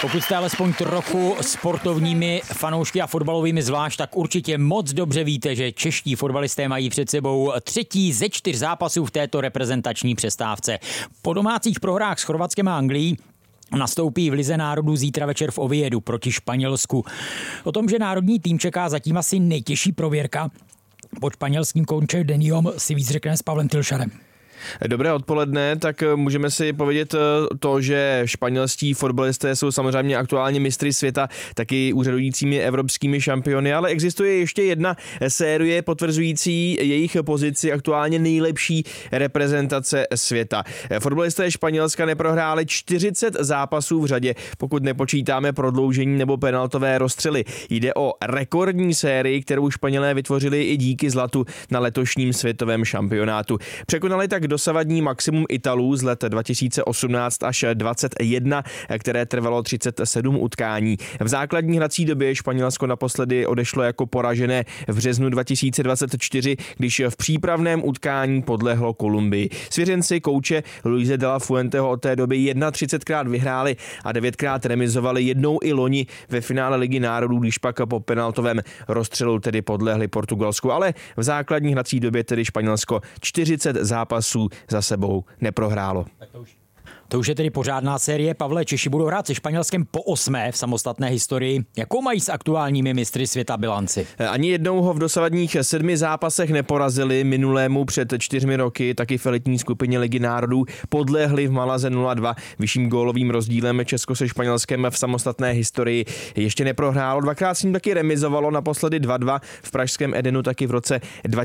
Pokud jste alespoň trochu sportovními fanoušky a fotbalovými zvlášť, tak určitě moc dobře víte, že čeští fotbalisté mají před sebou 3. ze 4 zápasů v této reprezentační přestávce. Po domácích prohrách s Chorvatskem a Anglií nastoupí v Lize národů zítra večer v Oviedu proti Španělsku. O tom, že národní tým čeká zatím asi nejtěžší prověrka pod španělským koučem Deniom, si víc řekne s Pavlem Tylšarem. Dobré odpoledne, tak můžeme si povědět to, že španělští fotbalisté jsou samozřejmě aktuálně mistry světa, taky úřadujícími evropskými šampiony, ale existuje ještě jedna série potvrzující jejich pozici aktuálně nejlepší reprezentace světa. Fotbalisté Španělska neprohráli 40 zápasů v řadě, pokud nepočítáme prodloužení nebo penaltové rozstřely. Jde o rekordní sérii, kterou Španělé vytvořili i díky zlatu na letošním světovém šampionátu. Překonali tak dosavadní maximum Italů z let 2018 až 2021, které trvalo 37 utkání. V základní hrací době Španělsko naposledy odešlo jako poražené v březnu 2024, když v přípravném utkání podlehlo Kolumbii. Svěřenci kouče Luise de la Fuenteho od té doby 31krát vyhráli a 9krát remizovali, jednou i loni ve finále Ligy národů, když pak po penaltovém rozstřelu tedy podlehli Portugalsku, ale v základní hrací době tedy Španělsko 40 zápasů za sebou neprohrálo. To už je tedy pořádná série. Pavle, Češi budou hrát se Španělskem po 8. v samostatné historii. Jakou mají s aktuálními mistry světa bilanci? Ani jednou ho v dosavadních 7 zápasech neporazili. Minulému před 4 roky taky v elitní skupině Ligy národů podlehli v Malaze 0-2. Vyšším gólovým rozdílem Česko se Španělskem v samostatné historii ještě neprohrálo. Dvakrát s ním taky remizovalo, naposledy 2-2 v pražském Edenu, taky v roce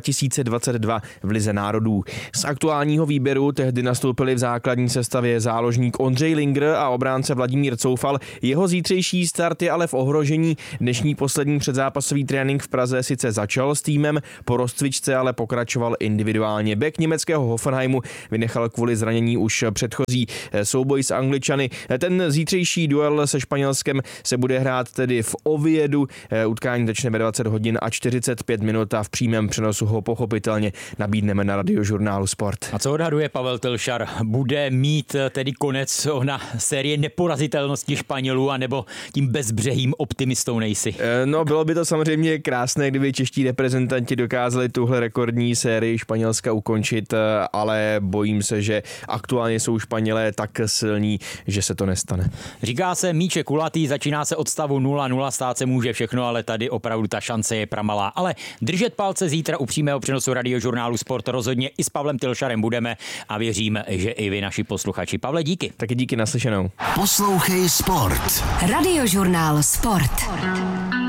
2022 v Lize národů. Z aktuálního výběru tehdy nastoupili v základní sestavě záložník Ondřej Linger a obránce Vladimír Coufal. Jeho zítřejší start je ale v ohrožení. Dnešní poslední předzápasový trénink v Praze sice začal s týmem, po rozcvičce ale pokračoval individuálně. Bek německého Hoffenheimu vynechal kvůli zranění už předchozí souboj s Angličany. Ten zítřejší duel se Španělskem se bude hrát tedy v Oviedu. Utkání začne ve 20 hodin a 45 minut a v přímém přenosu ho pochopitelně nabídneme na Radiožurnálu Sport. A co odhaduje Pavel Tylšar? Bude mít tedy konec na série neporazitelnosti Španělů, anebo tím bezbřehým optimistou nejsi? No, bylo by to samozřejmě krásné, kdyby čeští reprezentanti dokázali tuhle rekordní sérii Španělska ukončit, ale bojím se, že aktuálně jsou Španělé tak silní, že se to nestane. Říká se míče kulatý, začíná se od stavu 0-0, stát se může všechno, ale tady opravdu ta šance je pramalá. Ale držet palce zítra u přímého přenosu Radiožurnálu Sport rozhodně i s Pavlem Tylšarem budeme a věřím, že i vy, naši posluchači. Pavle, díky. Taky díky, naslyšenou. Poslouchej Sport. Radiožurnál Sport.